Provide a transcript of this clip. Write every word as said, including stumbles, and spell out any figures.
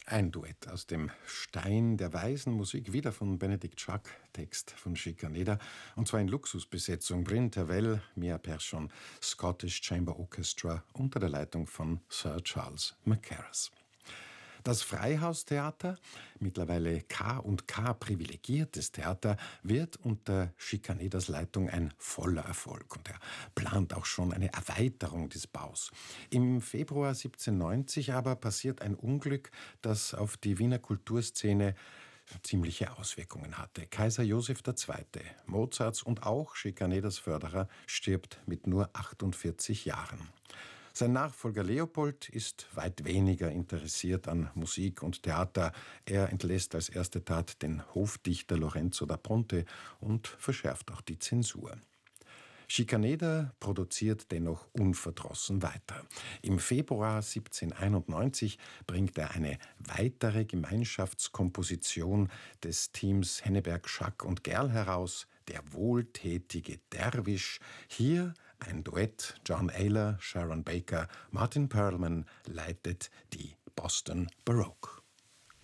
Ein Duett aus dem Stein der weisen Musik, wieder von Benedikt Schack, Text von Scicaneda, und zwar in Luxusbesetzung. Bryn Tervel, Mia Persson, Scottish Chamber Orchestra unter der Leitung von Sir Charles Mackerras. Das Freihaustheater, mittlerweile K und K privilegiertes Theater, wird unter Scicanedas Leitung ein voller Erfolg. Und er plant auch schon eine Erweiterung des Baus. Im Februar siebzehnhundertneunzig aber passiert ein Unglück, das auf die Wiener Kulturszene ziemliche Auswirkungen hatte. Kaiser Joseph der Zweite, Mozarts und auch Scicanedas Förderer, stirbt mit nur achtundvierzig Jahren. Sein Nachfolger Leopold ist weit weniger interessiert an Musik und Theater. Er entlässt als erste Tat den Hofdichter Lorenzo da Ponte und verschärft auch die Zensur. Scicaneda produziert dennoch unverdrossen weiter. Im Februar siebzehnhunderteinundneunzig bringt er eine weitere Gemeinschaftskomposition des Teams Henneberg, Schack und Gerl heraus, Der wohltätige Derwisch. Hier ein Duett, John Ayler, Sharon Baker, Martin Perlman leitet die Boston Baroque.